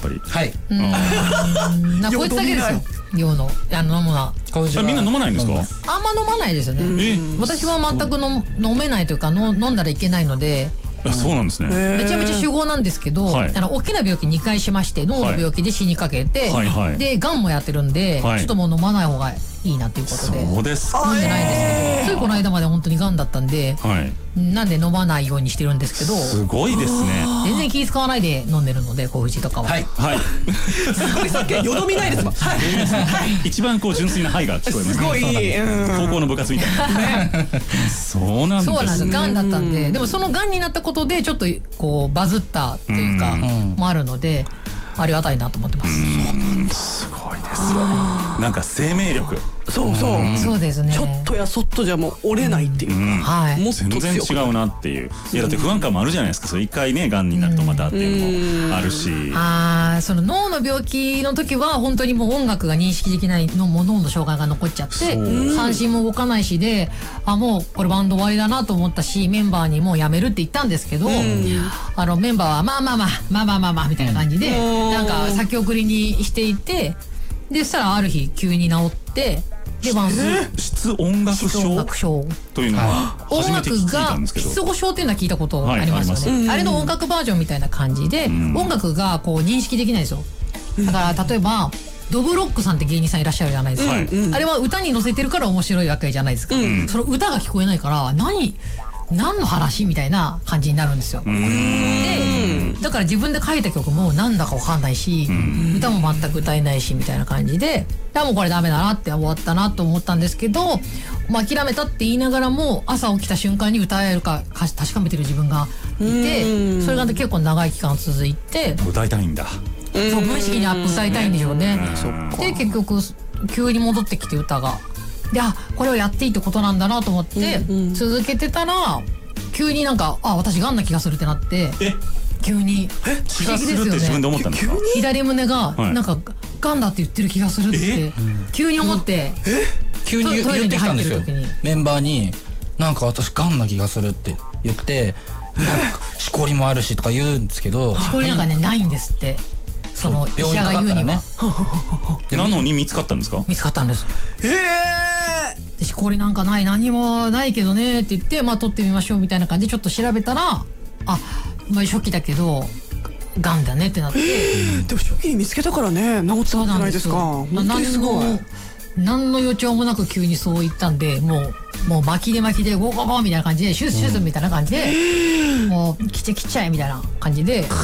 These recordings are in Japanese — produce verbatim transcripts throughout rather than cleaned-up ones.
ぱり。 はい。 うん。なこいつだけですよ。量のあの飲むな。 みんな飲まないんですか？ あんま飲まないですよね。私は全く飲飲めないというかの飲んだらいけないので。 そうなんですね。 めちゃめちゃ酒豪なんですけど、あの大きな病気にかいしまして、脳の病気で死にかけて、でがんもやってるんで、ちょっともう飲まない方がいいなっていうことで。 そうですか。 飲んでないですけど、ついこの間まで本当にがんだったんで、なんで飲まないようにしてるんですけど。 すごいですね。 全然気使わないで飲んでるので、小藤とかは。 はいはい。 すごいさっきよどみないですもん。 一番こう純粋なはいが聞こえます。 すごい高校の部活みたいな。そうなんです。 そうなんです。がんだったんで、でもそのがんになったことでちょっとこうバズったっていうかもあるので、ありがたいなと思ってます。 すごいですよ。なんか生命力。 そうそう。 そうですね。 ちょっとやそっとじゃもう折れないっていうか。 はい。 もっと全然違うなっていう。いやだって不安感もあるじゃないですか。それ一回ねがんになるとまたっていうのもあるし。 ああ、その脳の病気の時は本当にもう音楽が認識できないのも脳の障害が残っちゃって、三振も動かないしで、あもうこれバンド終わりだなと思ったし、メンバーにもう辞めるって言ったんですけど、あのメンバーはまあまあまあまあまあまあまあみたいな感じでなんか先送りにしていて、でそしたらある日急に治って。で質音楽症というのは初めて聞いたんですけど、 失語症っていうのは聞いたことありますよね。あれの音楽バージョンみたいな感じで音楽がこう認識できないんですよ。だから例えばドブロックさんって芸人さんいらっしゃるじゃないですか。あれは歌に乗せてるから面白いわけじゃないですか。その歌が聞こえないから何何の話みたいな感じになるんですよ。でだから自分で書いた曲もなんだかわかんないし、歌も全く歌えないしみたいな感じで、もうこれダメだなって終わったなと思ったんですけど、まあ、諦めたって言いながらも朝起きた瞬間に歌えるか確かめてる自分がいて、それが結構長い期間続いて、 歌いたいんだ。 そう無意識にアップ歌いたいんでしょうね。で結局急に戻ってきて歌が。であこれをやっていいってことなんだなと思って続けてたら、急になんかあ私がんな気がするってなって、急に気がするって自分で思ったんですか？ 左胸がなんかがんだって言ってる気がするって急に思って、 急に言ってきたんですよ。メンバーになんか私がんな気がするって言って、しこりもあるしとか言うんですけど、 しこりなんかねないんですって。その医者が言うには。 なのに見つかったんですか？ 見つかったんです。ええ。しこりなんかない何もないけどねって言って、まあ取ってみましょうみたいな感じでちょっと調べたら、あまあ初期だけどがんだねってなって。 でも初期に見つけたからね治ったんじゃないですか。本当にすごい。 何の予兆もなく急にそう言ったんで、もうもう巻きで巻きでゴーゴーゴーみたいな感じでシュッシュッみたいな感じで、もう来ちゃ来ちゃえみたいな感じで。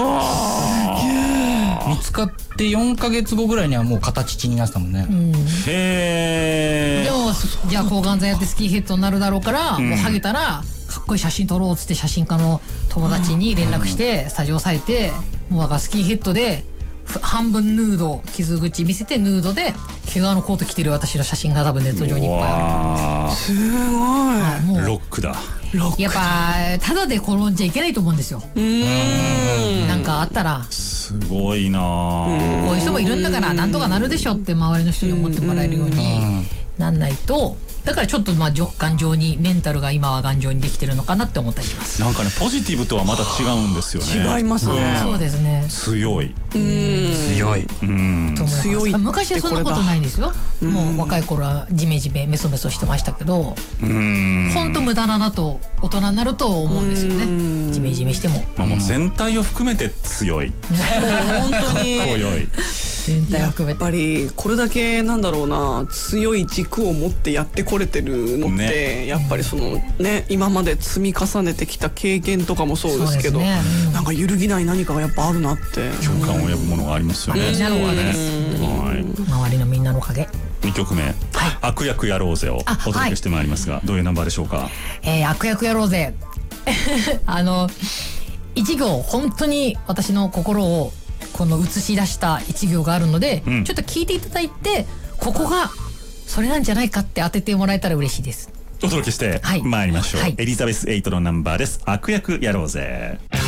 見つかってよんかげつごぐらいにはもう形になってたもんね。 へえ。 でもじゃあ抗がん剤やってスキンヘッドになるだろうから、もうハゲたらかっこいい写真撮ろうっつって写真家の友達に連絡してスタジオ押さえて、もうだからスキンヘッドで半分ヌード傷口見せてヌードで毛皮のコート着てる私の写真が多分ネット上にいっぱいある。 すごい。 もうロックだ。 やっぱただで転んじゃいけないと思うんですよ。なんかあったらすごいな。 こういう人もいるんだからなんとかなるでしょって周りの人に思ってもらえるようになんないと。だからちょっとまあ頑丈にメンタルが今は頑丈にできてるのかなって思ったりします。 なんかねポジティブとはまた違うんですよね。 違いますね。 そうですね。 強い。 強い。 強い。 昔はそんなことないんですよ。もう若い頃はジメジメメソメソしてましたけど、本当無駄だなと大人になると思うんですよね。ジメジメしても。 まあもう全体を含めて強い。 本当に。 かっこよい。 全体を含めて。 やっぱりこれだけなんだろうな強い軸を持ってやってこれてるのって、やっぱりそのね今まで積み重ねてきた経験とかもそうですけど、なんか揺るぎない何かがやっぱあるなって共感を呼ぶものがありますよね。 みんなのおかげです。周りのみんなのおかげ。 にきょくめ悪役やろうぜをお届けしてまいりますが、どういうナンバーでしょうか？ 悪役やろうぜ。あの一行本当に私の心をこの映し出した一行があるので、ちょっと聞いていただいて、ここがそれなんじゃないかって当ててもらえたら嬉しいです。 お届けしてまいりましょう。エリザベスエイトのナンバーです。悪役やろうぜ。